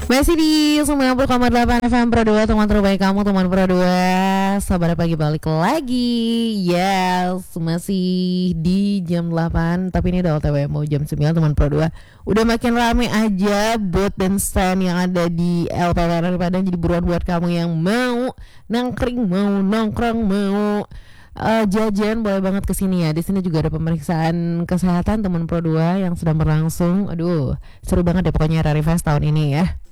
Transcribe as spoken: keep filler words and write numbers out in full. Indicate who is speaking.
Speaker 1: Masih di sembilan puluh koma delapan F M Pro dua, teman terbaik kamu, teman Pro dua. Sabar pagi balik lagi. Yes, masih di jam delapan, tapi ini udah O T W mau jam sembilan, teman Pro dua. Udah makin rame aja booth dan stand yang ada di L P W R Padang. Jadi buruan buat kamu yang mau nangkring, mau nongkrong, mau Uh, jajan, boleh banget kesini ya. Di sini juga ada pemeriksaan kesehatan teman Pro dua yang sedang berlangsung. Aduh, seru banget ya pokoknya Rari Fest tahun ini ya.